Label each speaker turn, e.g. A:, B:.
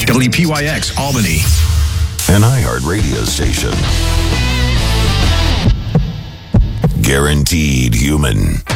A: WPYX Albany,
B: an iHeart radio station. Guaranteed human.